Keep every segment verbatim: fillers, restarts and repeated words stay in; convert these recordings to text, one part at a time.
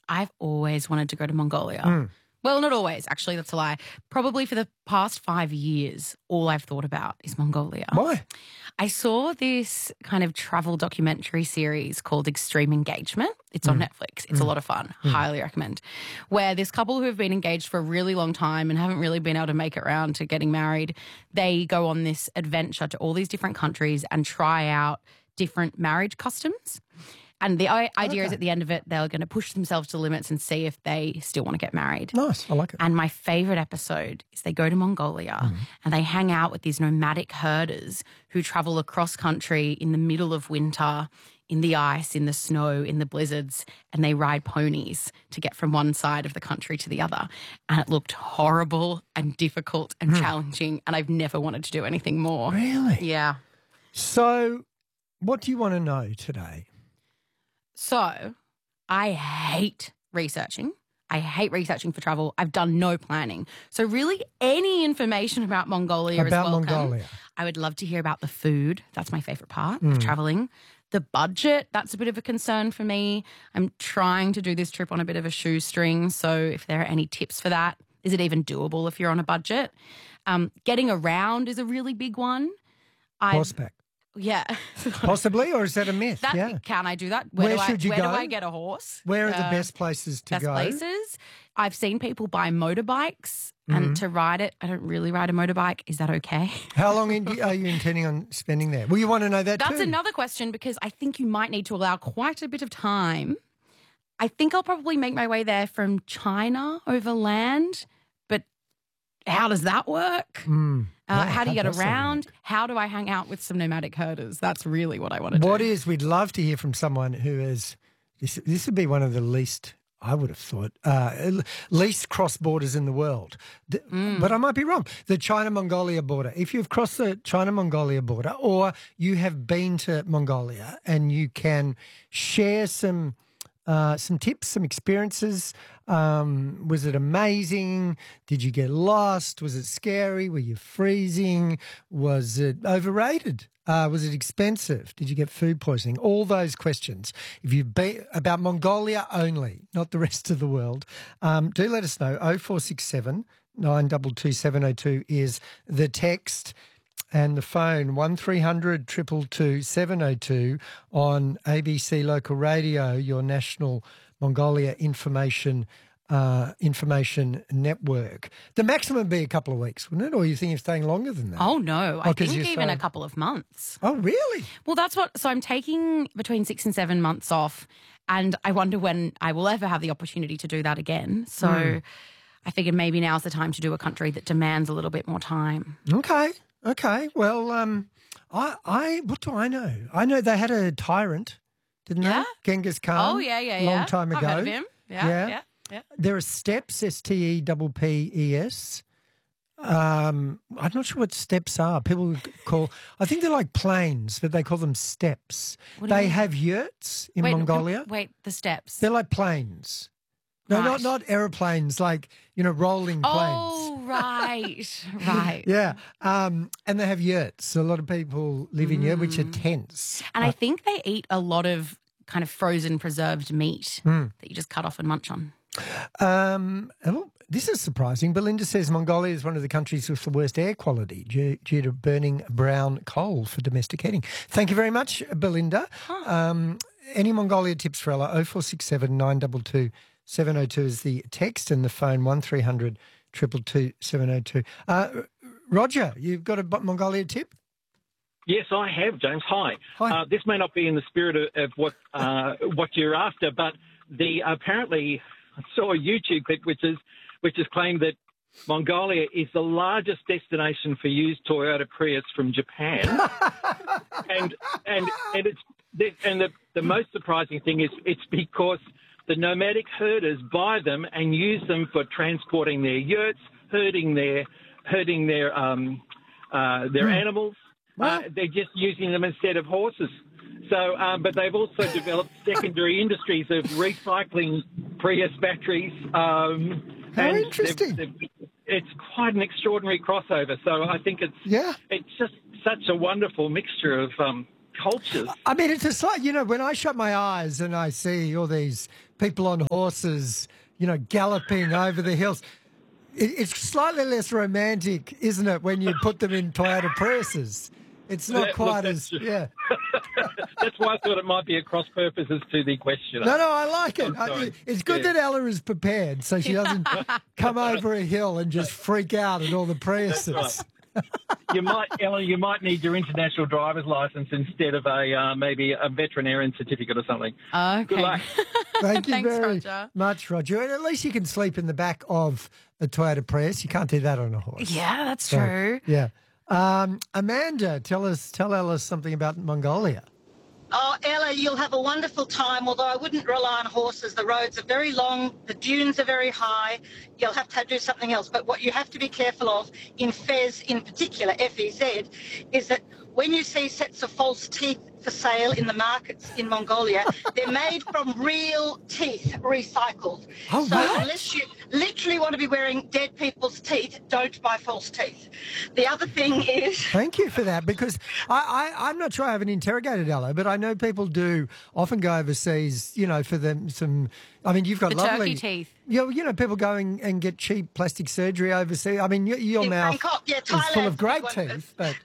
I've always wanted to go to Mongolia. Mm. Well, not always. Actually, that's a lie. Probably for the past five years, all I've thought about is Mongolia. Why? I saw this kind of travel documentary series called Extreme Engagement. It's on Mm. Netflix. It's Mm. a lot of fun. Mm. Highly recommend. Where this couple who have been engaged for a really long time and haven't really been able to make it around to getting married, they go on this adventure to all these different countries and try out different marriage customs. And the i- idea Okay. is at the end of it, they're going to push themselves to limits and see if they still want to get married. Nice. I like it. And my favourite episode is they go to Mongolia Mm. and they hang out with these nomadic herders who travel across country in the middle of winter, in the ice, in the snow, in the blizzards, and they ride ponies to get from one side of the country to the other. And it looked horrible and difficult and Mm. challenging, and I've never wanted to do anything more. Really? Yeah. So what do you want to know today? So I hate researching. I hate researching for travel. I've done no planning. So really any information about Mongolia is About welcome. Mongolia. I would love to hear about the food. That's my favourite part Mm. of travelling. The budget, that's a bit of a concern for me. I'm trying to do this trip on a bit of a shoestring. So if there are any tips for that, is it even doable if you're on a budget? Um, getting around is a really big one. I've- Horseback. Yeah. Possibly, or is that a myth? That, yeah. Can I do that? Where, Where do should I, you where go? do I get a horse? Where are the Uh, best places to best go? places. I've seen people buy motorbikes and Mhm. to ride it. I don't really ride a motorbike. Is that okay? How long in, are you intending on spending there? Well, you want to know that That's too. another question because I think you might need to allow quite a bit of time. I think I'll probably make my way there from China over land, but how does that work? Mm. Uh, Yeah, how do you get does that around? How do I hang out with some nomadic herders? That's really what I want to do. What is, we'd love to hear from someone who is, this, this would be one of the least, I would have thought, uh, least cross borders in the world. The- Mm. But I might be wrong. The China-Mongolia border. If you've crossed the China-Mongolia border or you have been to Mongolia and you can share some Uh, some tips, some experiences. Um, was it amazing? Did you get lost? Was it scary? Were you freezing? Was it overrated? Uh, was it expensive? Did you get food poisoning? All those questions. If you've been about Mongolia only, not the rest of the world, um, do let us know. oh four six seven, nine two two, seven oh two is the text. And the phone, one three hundred, two two two, seven oh two on A B C Local Radio, your national Mongolia information uh, information network. The maximum would be a couple of weeks, wouldn't it? Or you think you're staying longer than that? Oh, no. I Oh, 'cause think you're even so- a couple of months. Oh, really? Well, that's what. So I'm taking between six and seven months off, and I wonder when I will ever have the opportunity to do that again. So Mm. I figured maybe now's the time to do a country that demands a little bit more time. Okay. Okay. Well, um, I, I, what do I know? I know they had a tyrant, didn't Yeah? they? Genghis Khan. Oh, yeah, yeah, Long yeah. time I've ago. heard of him. Yeah, Yeah. yeah, yeah. There are steppes, S T E P P E S. Um, I'm not sure what steppes are. People call, I think they're like plains, but they call them steppes. What do you They mean? have yurts in Wait, Mongolia. Wait, the steps. They're like planes. No, Right. not not aeroplanes, like, you know, rolling planes. Oh, right, right. Yeah. Um, and they have yurts. A lot of people live in yurts, which are Mm. tents. And I think they eat a lot of kind of frozen, preserved meat Mm. that you just cut off and munch on. Um, oh, this is surprising. Belinda says Mongolia is one of the countries with the worst air quality due, due to burning brown coal for domestic heating. Thank you very much, Belinda. Um, any Mongolia tips for Ella? oh four six seven, nine two two, seven oh two is the text, and the phone one three hundred, two two two, seven oh two. Uh, Roger, you've got a Mongolia tip? Yes, I have, James. Hi. Hi. Uh, this may not be in the spirit of, of what uh, what you're after, but the apparently I saw a YouTube clip which is which has claimed that Mongolia is the largest destination for used Toyota Prius from Japan, and and and it's and the the most surprising thing is it's because the nomadic herders buy them and use them for transporting their yurts, herding their herding their um uh, their Mm. animals. Wow. Uh, they're just using them instead of horses. So, um, but they've also developed secondary industries of recycling Prius batteries. Um, How and they've- interesting. they've- it's quite an extraordinary crossover. So I think it's Yeah. it's just such a wonderful mixture of um, cultures. I mean, it's just like, you know, when I shut my eyes and I see all these people on horses, you know, galloping over the hills, it, it's slightly less romantic, isn't it, when you put them in Toyota Priuses? It's not Yeah, quite look, as, yeah. That's why I thought it might be a cross purposes to the questioner. No, no, I like it. I'm sorry. I, it's good Yeah. that Ella is prepared so she doesn't come over a hill and just freak out at all the Priuses. That's You might, Ellen, you might need your international driver's license instead of a uh, maybe a veterinarian certificate or something. Okay. Good luck. Thank you Thanks, very Roger. much, Roger. And at least you can sleep in the back of a Toyota Prius. You can't do that on a horse. Yeah, that's So, true. yeah. Um, Amanda, tell us, tell Alice something about Mongolia. Oh, Ella, you'll have a wonderful time, although I wouldn't rely on horses. The roads are very long, the dunes are very high. You'll have to do something else. But what you have to be careful of in Fez in particular, F E Z, is that when you see sets of false teeth for sale in the markets in Mongolia, they're made from real teeth, recycled. Oh, so what? unless you literally want to be wearing dead people's teeth, don't buy false teeth. The other thing is... Thank you for that, because I, I, I'm not sure I haven't interrogated Ella, but I know people do often go overseas, you know, for them some... I mean, you've got The lovely... turkey teeth. Yeah, well, you know, people going and get cheap plastic surgery overseas. I mean, your, your In mouth Bangkok, yeah, is full Thailand's of great a big one. teeth, but...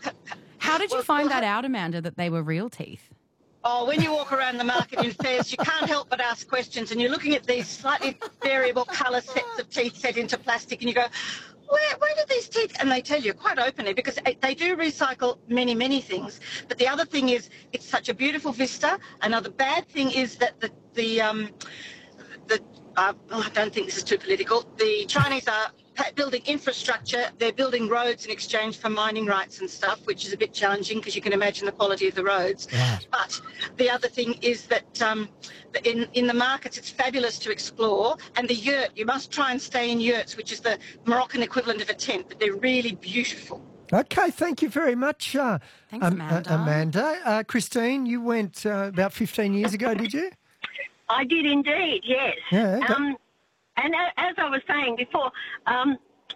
How did you Well, find well, that out, Amanda, that they were real teeth? Oh, when you walk around the market in Fez, you can't help but ask questions, and you're looking at these slightly variable colour sets of teeth set into plastic, and you go, where, where did these teeth... And they tell you quite openly, because they do recycle many, many things. But the other thing is, it's such a beautiful vista. Another bad thing is that the... the, um, the uh, oh, I don't think this is too political. The Chinese are building infrastructure. They're building roads in exchange for mining rights and stuff, which is a bit challenging because you can imagine the quality of the roads. Right. But the other thing is that um, in, in the markets, it's fabulous to explore. And the yurt, you must try and stay in yurts, which is the Moroccan equivalent of a tent, but they're really beautiful. Okay, thank you very much, uh, Thanks, um, Amanda. Uh, Amanda. Uh, Christine, you went uh, about fifteen years ago, did you? I did indeed, yes. Yeah, okay. Um, and a- as I was saying before, um,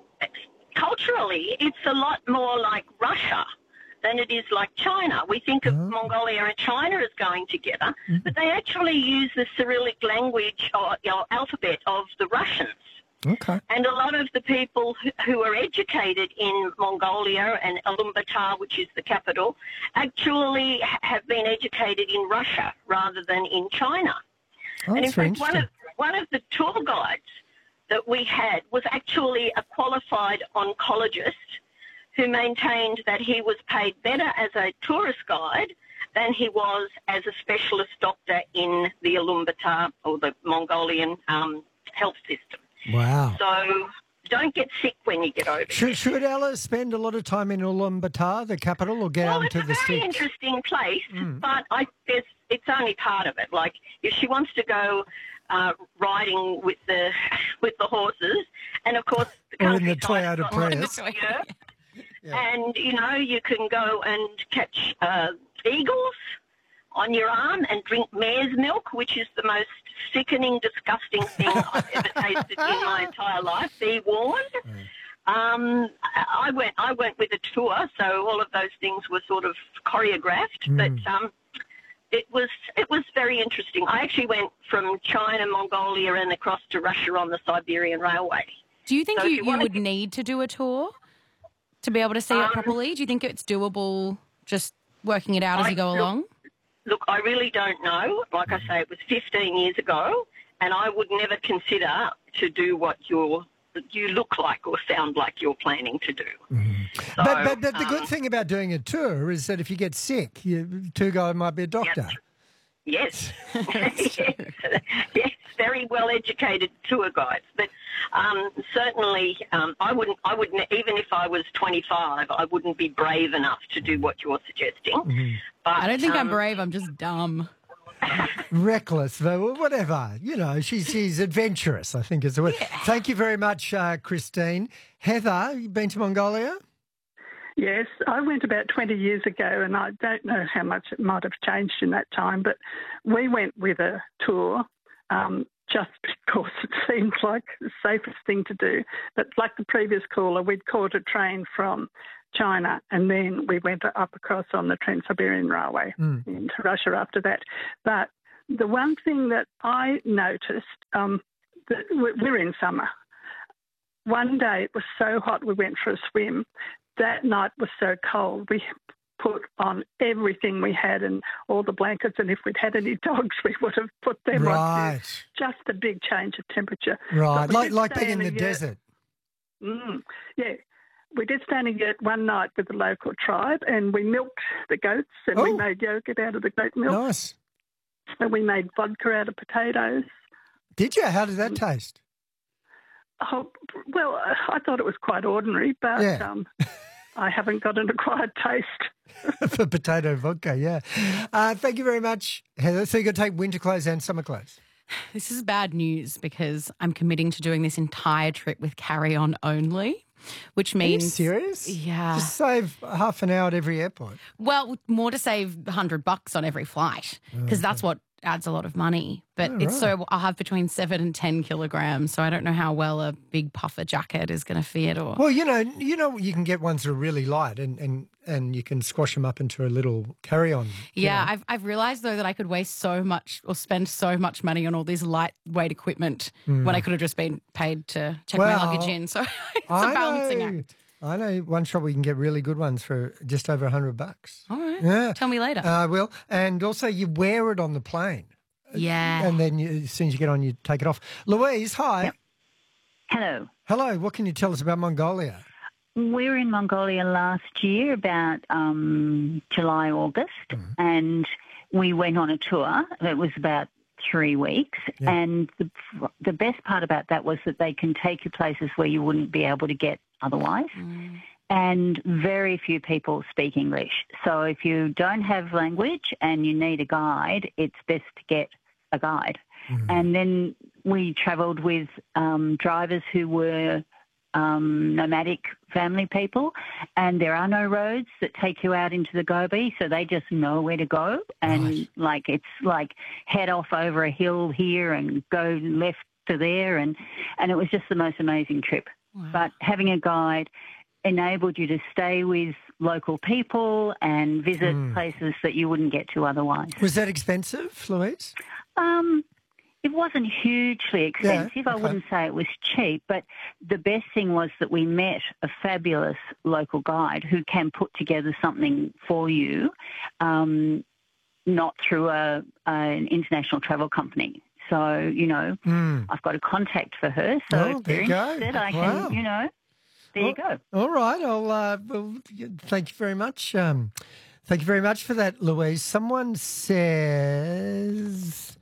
culturally, it's a lot more like Russia than it is like China. We think of Oh. Mongolia and China as going together, but they actually use the Cyrillic language or, or alphabet of the Russians. Okay. And a lot of the people who- who are educated in Mongolia and Ulaanbaatar, which is the capital, actually ha- have been educated in Russia rather than in China. Oh, And in that's very fact, one interesting. of, one of the tour guides that we had was actually a qualified oncologist who maintained that he was paid better as a tourist guide than he was as a specialist doctor in the Ulaanbaatar or the Mongolian um, health system. Wow. So don't get sick when you get over Should, there. should Ella spend a lot of time in Ulaanbaatar, the capital, or get Well, out it's into a the very sticks? interesting place, but I there's, it's only part of it. Like if she wants to go uh, riding with the with the horses, and of course the Or in the countryside's Toyota got lots of Prius. yurt, Yeah. and you know you can go and catch uh, eagles on your arm and drink mare's milk, which is the most sickening, disgusting thing I've ever tasted in my entire life. Be warned. Um, I went. I went with a tour, so all of those things were sort of choreographed. Mm. But um, it was it was very interesting. I actually went from China, Mongolia, and across to Russia on the Siberian Railway. Do you think So if you, you you wanna would get- need to do a tour to be able to see it Um, properly? Do you think it's doable just working it out as I- you go look- along? Look, I really don't know. Like I say, it was fifteen years ago, and I would never consider to do what you're you look like or sound like you're planning to do. So, But, but, but the good um, thing about doing a tour is that if you get sick, your tour guide might be a doctor. Yes. yes, yes, very well educated tour guides. But um, certainly, um, I wouldn't. I wouldn't even if I was twenty-five, I wouldn't be brave enough to do what you're suggesting. But I don't think I'm um, brave. I'm just dumb. Reckless, but whatever. You know, she's she's adventurous, I think is the word. Thank you very much, uh, Christine. Heather, you been to Mongolia? Yes, I went about twenty years ago, and I don't know how much it might have changed in that time, but we went with a tour, um, just because it seemed like the safest thing to do. But like the previous caller, we'd caught a train from China and then we went up across on the Trans-Siberian Railway Mm. into Russia after that. But the one thing that I noticed, um, that we're in summer. One day it was so hot we went for a swim. That night was so cold we put on everything we had and all the blankets, and if we'd had any dogs we would have put them on Right, too. Just a big change of temperature. right. But we Like, did like stay being in the a yurt. desert. Mm, yeah. We did stay in a yurt one night with the local tribe and we milked the goats and we Oh. made yogurt out of the goat milk Nice. and we made vodka out of potatoes. Did you? How did that taste? Oh, well, I thought it was quite ordinary, but Yeah. um, I haven't got an acquired taste. For potato vodka, yeah. Uh, thank you very much, Heather. So you've got to take winter clothes and summer clothes. This is bad news because I'm committing to doing this entire trip with carry-on only, which Are you means serious? Yeah. Just save half an hour at every airport. Well, more to save a hundred bucks on every flight because that's what adds a lot of money. But Oh, it's right. so I'll have between seven and ten kilograms. So I don't know how well a big puffer jacket is going to fit. Or Well, you know, you know, you can get ones that are really light, and and, and you can squash them up into a little carry-on. you yeah, know. I've I've realised though that I could waste so much or spend so much money on all this lightweight equipment when I could have just been paid to check my Well, luggage in. So it's a I balancing know, act. I know one shop we can get really good ones for just over a hundred bucks. All right, Yeah, tell me later. uh, I will. And also, you wear it on the plane, yeah. and then you, as soon as you get on, you take it off. Louise, hi. Hello. Hello. What can you tell us about Mongolia? We were in Mongolia last year, about um, July, August, and we went on a tour. It was about three weeks, Yeah. and the the best part about that was that they can take you places where you wouldn't be able to get otherwise. Mm. And very few people speak English. So if you don't have language and you need a guide, it's best to get a guide. And then we travelled with um, drivers who were um, nomadic family people, and there are no roads that take you out into the Gobi, so they just know where to go. And Right. like it's like head off over a hill here and go left to there, and and it was just the most amazing trip. Wow. But having a guide enabled you to stay with local people and visit places that you wouldn't get to otherwise. Was that expensive, Louise? Um, it wasn't hugely expensive. I okay. wouldn't say it was cheap, but the best thing was that we met a fabulous local guide who can put together something for you, um, not through a, an international travel company. So, you know, Mm. I've got a contact for her. So Oh, if there they're you go. interested, I Wow. can, you know, there you go. All right. I'll, uh, well, thank you very much. Um, thank you very much for that, Louise. Someone says,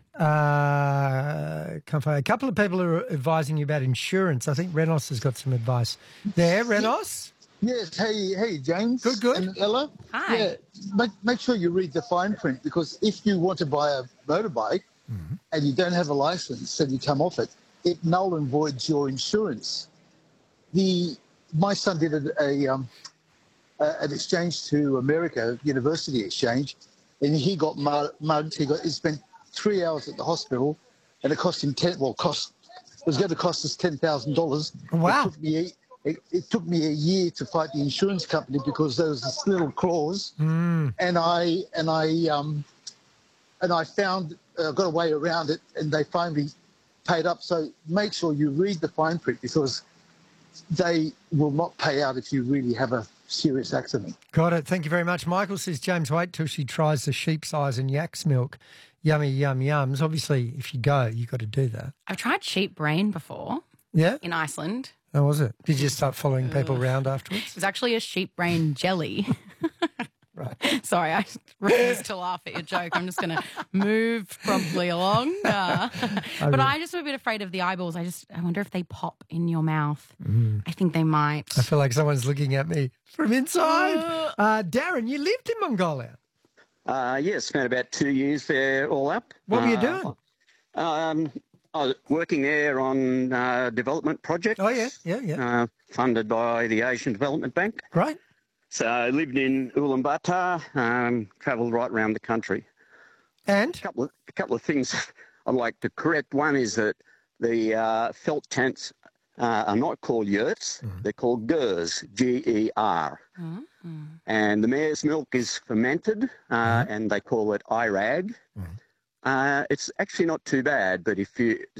uh, can't find- a couple of people are advising you about insurance. I think Renos has got some advice there. Renos? Yes, hey, hey, James. Good, good. And Ella. Hi. Yeah, make, make sure you read the fine print, because if you want to buy a motorbike and you don't have a license and you come off it, it null and voids your insurance. The my son did a, a um, a, an exchange to America, university exchange, and he got mu- mugged. He got he spent three hours at the hospital, and it cost him ten. Well, cost it was going to cost us ten thousand dollars. Wow. It took me a, it, it took me a year to fight the insurance company because there was this little clause, Mm. and I and I um and I found uh, got a way around it, and they finally paid up. So make sure you read the fine print, because they will not pay out if you really have a serious accident. Got it. Thank you very much. Michael says, James, wait till she tries the sheep's eyes and yak's milk. Yummy, yum, yums. Obviously, if you go, you've got to do that. I've tried sheep brain before Yeah? in Iceland. How was it? Did you start following people around afterwards? It was actually a sheep brain jelly. Right. Sorry, I refuse to laugh at your joke. I'm just going to move promptly along. Uh, but will. I'm just a bit afraid of the eyeballs. I just I wonder if they pop in your mouth. I think they might. I feel like someone's looking at me from inside. Uh, Darren, you lived in Mongolia. Uh, yeah, spent about two years there all up. What were you Uh, doing? Um, I was working there on uh, development projects. Oh, yeah, yeah, yeah. Uh, funded by the Asian Development Bank. Great. So I lived in Ulaanbaatar, um, travelled right around the country. And? A couple of, a couple of things I'd like to correct. One is that the uh, felt tents uh, are not called yurts. Mm. They're called gers, G E R. Mm-hmm. And the mare's milk is fermented, uh, mm. and they call it I R A G. Mm. Uh, it's actually not too bad, but if you